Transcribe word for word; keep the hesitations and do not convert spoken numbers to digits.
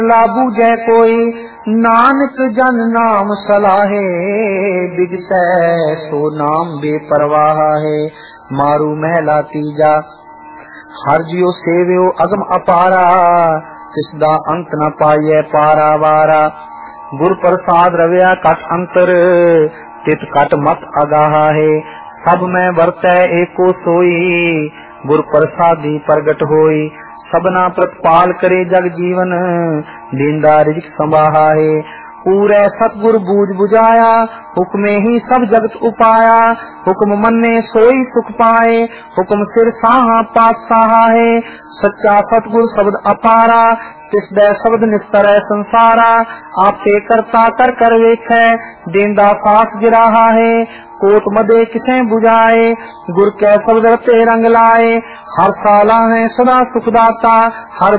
लाबू जय कोई नानक जन नाम सलाहे, बिगसै सो नाम बेपरवाह है। मारू महला तीजा हर जियो सेव्यो अगम अपारा, तिसदा अंत न पाइए पारा वारा। गुर प्रसाद रविया कट अंतर, तित कट मत अगाहा है। सब में वरतै एको सोई, गुर प्रसादी प्रगट होई। सबना प्रतिपाल करे जग जीवन, दीनदा रिजिक संभाहा है। पूरे सतगुर बूझ बुझाया, हुक्मे ही सब जगत उपाया। हुक्म मन्ने सोई सुख पाए, हुक्म सिर साहा पातशाहा है। सच्चा सतगुर शब्द अपारा, तिस दै शब्द निस्तर संसारा। आपे करता कर कर वेखै, देंदा सास गिराहा है। कोट मदे किसे बुझाए, गुर कै शब्द रते रंग लाए। हर साला है सदा सुखदाता, हर